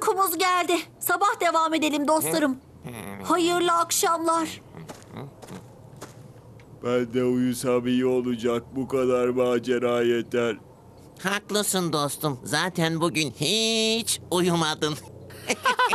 Uykumuz geldi. Sabah devam edelim dostlarım. Hayırlı akşamlar. Ben de uyusam iyi olacak. Bu kadar macera yeter. Haklısın dostum. Zaten bugün hiç uyumadın.